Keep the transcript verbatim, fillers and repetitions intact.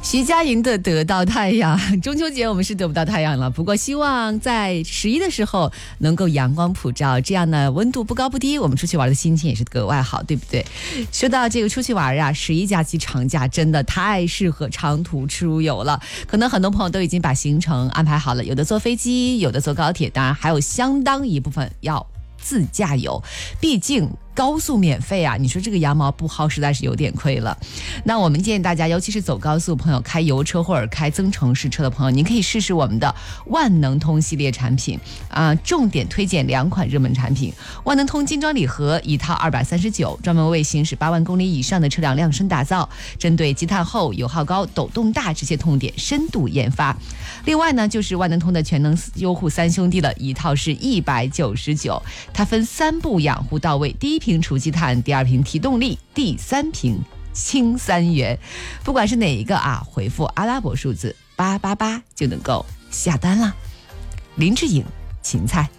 徐佳莹的得到太阳，中秋节我们是得不到太阳了，不过希望在十一的时候能够阳光普照，这样呢温度不高不低，我们出去玩的心情也是格外好，对不对？说到这个出去玩啊，十一假期长假真的太适合长途出游了，可能很多朋友都已经把行程安排好了，有的坐飞机，有的坐高铁，当然还有相当一部分要自驾游，毕竟高速免费啊，你说这个羊毛不薅实在是有点亏了。那我们建议大家，尤其是走高速朋友，开油车或者开增程式车的朋友，您可以试试我们的万能通系列产品啊、呃，重点推荐两款热门产品。万能通精装礼盒一套二百三十九，专门为行驶八万公里以上的车辆量身打造，针对积碳厚、油耗高、抖动大这些痛点深度研发。另外呢，就是万能通的全能优护三兄弟了，一套是一百九十九，它分三步养护到位，第一瓶除积碳，第二瓶提动力，第三瓶清三元。不管是哪一个啊，回复阿拉伯数字八八八就能够下单了。林志颖，芹菜。